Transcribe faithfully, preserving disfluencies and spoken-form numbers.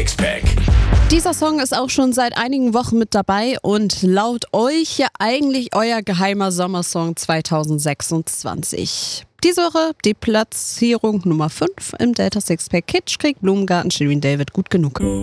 Sixpack. Dieser Song ist auch schon seit einigen Wochen mit dabei und laut euch ja eigentlich euer geheimer Sommersong zwanzig sechsundzwanzig. Diese Woche die Platzierung Nummer fünf im Delta Sixpack. Kitsch kriegt Blumengarten, Shirin David, gut genug.